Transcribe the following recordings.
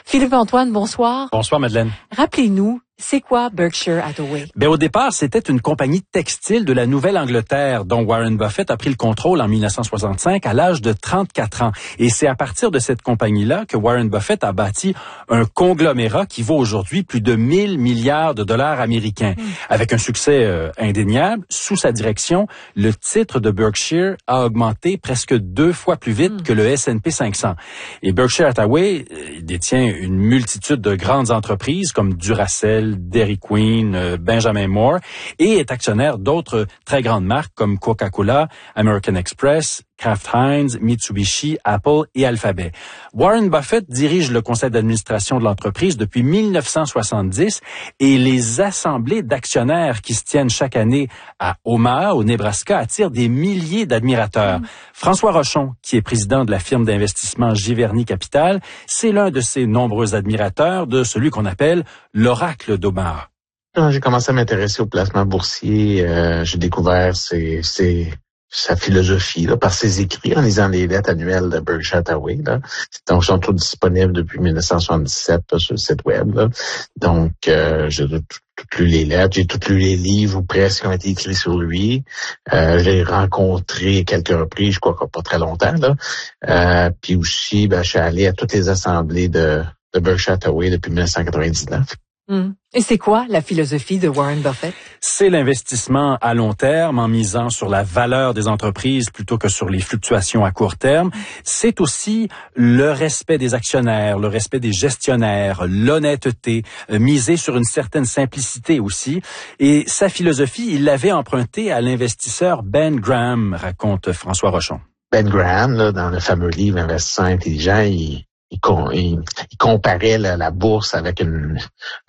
Philippe-Antoine, bonsoir. Bonsoir, Madeleine. Rappelez-nous, c'est quoi Berkshire Hathaway? Au départ, c'était une compagnie textile de la Nouvelle-Angleterre dont Warren Buffett a pris le contrôle en 1965 à l'âge de 34 ans. Et c'est à partir de cette compagnie-là que Warren Buffett a bâti un conglomérat qui vaut aujourd'hui plus de 1000 milliards de dollars américains. Avec un succès indéniable, sous sa direction, le titre de Berkshire a augmenté presque 2 fois plus vite que le S&P 500. Et Berkshire Hathaway détient une multitude de grandes entreprises comme Duracell, Dairy Queen, Benjamin Moore, et est actionnaire d'autres très grandes marques comme Coca-Cola, American Express, Kraft Heinz, Mitsubishi, Apple et Alphabet. Warren Buffett dirige le conseil d'administration de l'entreprise depuis 1970 et les assemblées d'actionnaires qui se tiennent chaque année à Omaha, au Nebraska, attirent des milliers d'admirateurs. François Rochon, qui est président de la firme d'investissement Giverny Capital, c'est l'un de ces nombreux admirateurs de celui qu'on appelle l'oracle d'Omaha. Quand j'ai commencé à m'intéresser au placement boursier, j'ai découvert sa philosophie là, par ses écrits en lisant les lettres annuelles de Berkshire Hathaway. Là. Donc, ils sont tous disponibles depuis 1977 sur le site web. Là. Donc, j'ai tout lu les lettres, j'ai tout lu les livres ou presque qui ont été écrits sur lui. J'ai rencontré quelques reprises, je crois que pas très longtemps. Là. Puis aussi, je suis allé à toutes les assemblées de Berkshire Hathaway depuis 1999. Et c'est quoi la philosophie de Warren Buffett? C'est l'investissement à long terme en misant sur la valeur des entreprises plutôt que sur les fluctuations à court terme. C'est aussi le respect des actionnaires, le respect des gestionnaires, l'honnêteté, miser sur une certaine simplicité aussi. Et sa philosophie, il l'avait empruntée à l'investisseur Ben Graham, raconte François Rochon. Ben Graham, là, dans le fameux livre Investissement intelligent, il comparait la bourse avec une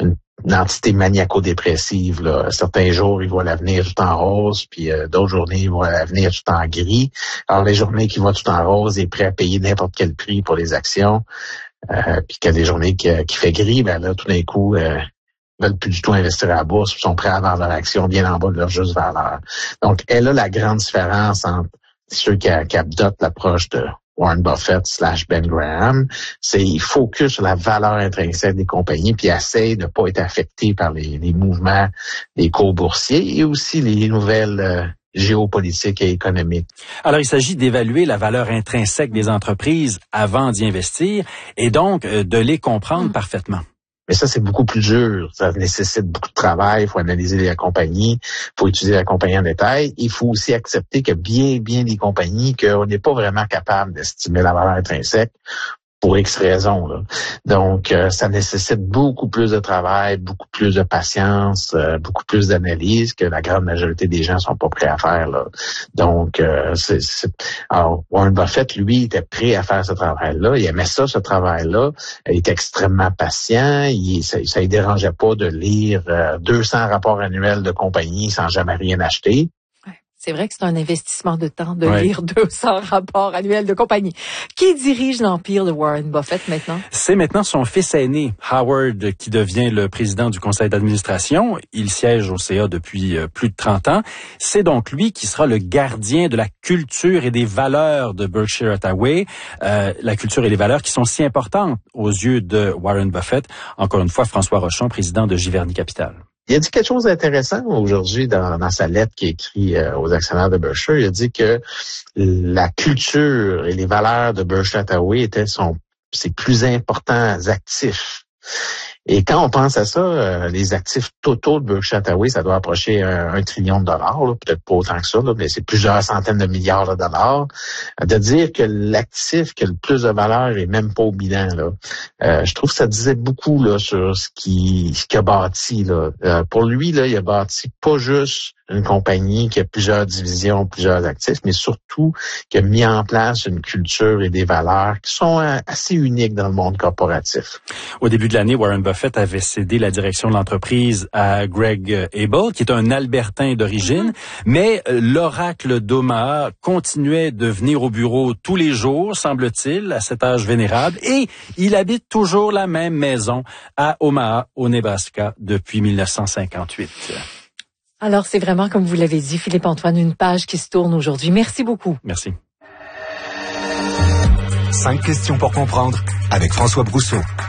entité maniaco-dépressive. Là. Certains jours, il voit l'avenir tout en rose, puis d'autres journées, il voit l'avenir tout en gris. Alors, les journées qu'il voit tout en rose, il est prêt à payer n'importe quel prix pour les actions. Puis qu'il y a des journées qui fait gris, là, tout d'un coup, ils veulent plus du tout investir à la bourse, ils sont prêts à vendre leur action bien en bas de leur juste valeur. Donc, elle a la grande différence entre ceux qui adoptent l'approche de Warren Buffett / Ben Graham, c'est il focus sur la valeur intrinsèque des compagnies puis essaie de ne pas être affecté par les mouvements des cours boursiers et aussi les nouvelles géopolitiques et économiques. Alors, il s'agit d'évaluer la valeur intrinsèque des entreprises avant d'y investir et donc de les comprendre parfaitement. Mais ça, c'est beaucoup plus dur. Ça nécessite beaucoup de travail. Il faut analyser la compagnie. Il faut étudier la compagnie en détail. Il faut aussi accepter que bien des compagnies, qu'on n'est pas vraiment capable d'estimer la valeur intrinsèque pour X raisons. Là. Donc, ça nécessite beaucoup plus de travail, beaucoup plus de patience, beaucoup plus d'analyse que la grande majorité des gens sont pas prêts à faire. Là. Donc, alors, Warren Buffett, lui, était prêt à faire ce travail-là. Il aimait ça, ce travail-là. Il était extrêmement patient. Ça ne dérangeait pas de lire 200 rapports annuels de compagnie sans jamais rien acheter. C'est vrai que c'est un investissement de temps de lire 200 rapports annuels de compagnie. Qui dirige l'empire de Warren Buffett maintenant? C'est maintenant son fils aîné, Howard, qui devient le président du conseil d'administration. Il siège au CA depuis plus de 30 ans. C'est donc lui qui sera le gardien de la culture et des valeurs de Berkshire Hathaway. La culture et les valeurs qui sont si importantes aux yeux de Warren Buffett. Encore une fois, François Rochon, président de Giverny Capital. Il a dit quelque chose d'intéressant aujourd'hui dans sa lettre qu'il a écrite aux actionnaires de Berkshire. Il a dit que la culture et les valeurs de Berkshire Hathaway étaient ses plus importants actifs. Et quand on pense à ça, les actifs totaux de Berkshire Hathaway, ça doit approcher $1 trillion, peut-être pas autant que ça, là, mais c'est plusieurs centaines de milliards de dollars. De dire que l'actif qui a le plus de valeur est même pas au bilan, là. Je trouve que ça disait beaucoup là sur ce qu'il a bâti. Là. Pour lui, là, il a bâti pas juste une compagnie qui a plusieurs divisions, plusieurs actifs, mais surtout qui a mis en place une culture et des valeurs qui sont assez uniques dans le monde corporatif. Au début de l'année, Warren Buffett avait cédé la direction de l'entreprise à Greg Abel, qui est un Albertain d'origine, mais l'oracle d'Omaha continuait de venir au bureau tous les jours, semble-t-il, à cet âge vénérable, et il habite toujours la même maison à Omaha, au Nebraska, depuis 1958. Alors, c'est vraiment, comme vous l'avez dit, Philippe-Antoine, une page qui se tourne aujourd'hui. Merci beaucoup. Merci. 5 questions pour comprendre avec François Brousseau.